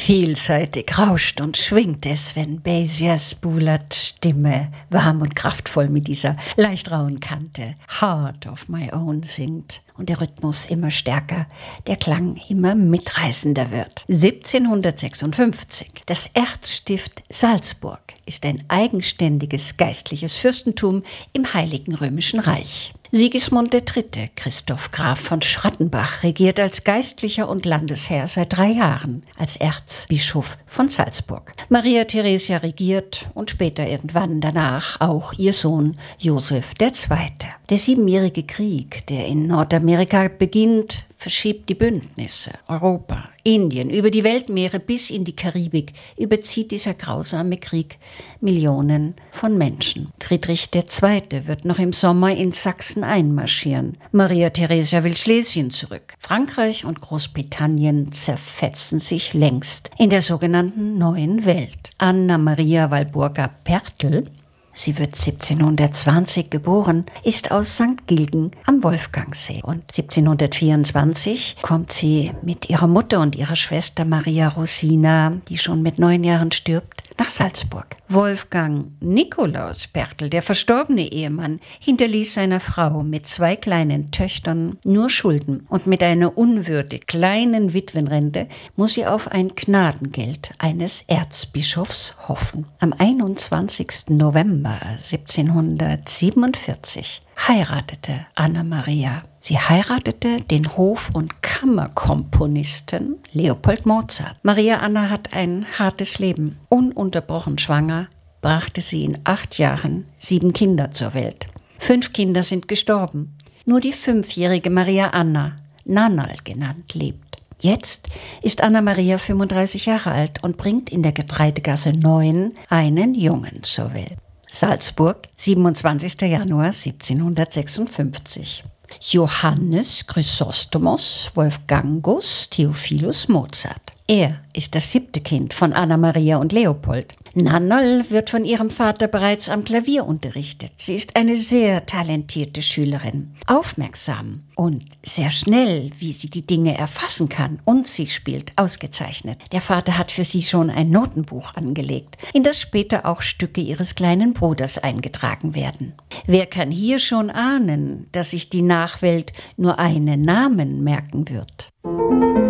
Vielseitig rauscht und schwingt es, wenn Basias Bulat Stimme warm und kraftvoll mit dieser leicht rauen Kante Heart of My Own singt und der Rhythmus immer stärker, der Klang immer mitreißender wird. 1756. Das Erzstift Salzburg ist ein eigenständiges geistliches Fürstentum im Heiligen Römischen Reich. Sigismund III., Christoph Graf von Schrattenbach, regiert als Geistlicher und Landesherr seit 3 Jahren als Erzbischof von Salzburg. Maria Theresia regiert und später irgendwann danach auch ihr Sohn Josef II. Der Siebenjährige Krieg, der in Nordamerika beginnt, verschiebt die Bündnisse. Europa, Indien, über die Weltmeere bis in die Karibik überzieht dieser grausame Krieg Millionen von Menschen. Friedrich II. Wird noch im Sommer in Sachsen einmarschieren. Maria Theresia will Schlesien zurück. Frankreich und Großbritannien zerfetzen sich längst in der sogenannten Neuen Welt. Anna Maria Walburga-Pertl, sie wird 1720 geboren, ist aus St. Gilgen am Wolfgangsee. Und 1724 kommt sie mit ihrer Mutter und ihrer Schwester Maria Rosina, die schon mit 9 Jahren stirbt, nach Salzburg. Wolfgang Nikolaus Pertl, der verstorbene Ehemann, hinterließ seiner Frau mit 2 kleinen Töchtern nur Schulden. Und mit einer unwürdig kleinen Witwenrente muss sie auf ein Gnadengeld eines Erzbischofs hoffen. Am 21. November 1747 heiratete Anna Maria. Sie heiratete den Hof- und Kammerkomponisten Leopold Mozart. Maria Anna hat ein hartes Leben. Ununterbrochen schwanger brachte sie in 8 Jahren 7 Kinder zur Welt. 5 Kinder sind gestorben. Nur die 5-jährige Maria Anna, Nannal genannt, lebt. Jetzt ist Anna Maria 35 Jahre alt und bringt in der Getreidegasse 9 einen Jungen zur Welt. Salzburg, 27. Januar 1756. Johannes Chrysostomos Wolfgangus Theophilus Mozart. Er ist das 7. Kind von Anna Maria und Leopold. Nannal wird von ihrem Vater bereits am Klavier unterrichtet. Sie ist eine sehr talentierte Schülerin, aufmerksam und sehr schnell, wie sie die Dinge erfassen kann. Und sie spielt ausgezeichnet. Der Vater hat für sie schon ein Notenbuch angelegt, in das später auch Stücke ihres kleinen Bruders eingetragen werden. Wer kann hier schon ahnen, dass sich die Nachwelt nur einen Namen merken wird?